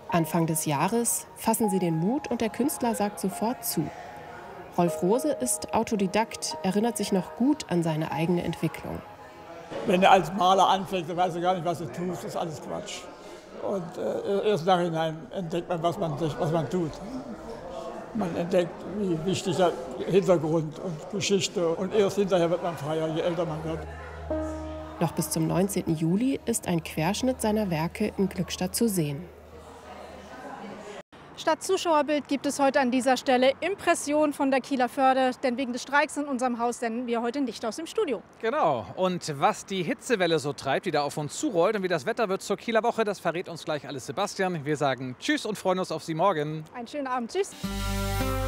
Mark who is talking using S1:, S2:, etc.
S1: Anfang des Jahres fassen sie den Mut und der Künstler sagt sofort zu. Rolf Rose ist Autodidakt, erinnert sich noch gut an seine eigene Entwicklung.
S2: Wenn du als Maler anfängst, dann weißt du gar nicht, was du tust. Das ist alles Quatsch. Und erst nachhinein entdeckt man, was man tut. Man entdeckt, wie wichtig der Hintergrund und Geschichte. Und erst hinterher wird man freier, je älter man wird.
S1: Noch bis zum 19. Juli ist ein Querschnitt seiner Werke in Glückstadt zu sehen.
S3: Statt Zuschauerbild gibt es heute an dieser Stelle Impressionen von der Kieler Förde, denn wegen des Streiks in unserem Haus senden wir heute nicht aus dem Studio.
S4: Genau. Und was die Hitzewelle so treibt, die da auf uns zurollt und wie das Wetter wird zur Kieler Woche, das verrät uns gleich alles Sebastian. Wir sagen Tschüss und freuen uns auf Sie morgen.
S3: Einen schönen Abend. Tschüss.